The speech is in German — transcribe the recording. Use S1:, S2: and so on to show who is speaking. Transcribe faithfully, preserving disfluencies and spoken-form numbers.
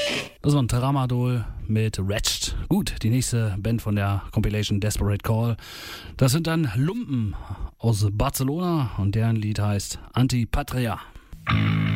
S1: Das war ein Tramadol mit Wretched. Gut, die nächste Band von der Compilation Desperate Call. Das sind dann Lumpen aus Barcelona und deren Lied heißt Antipatria.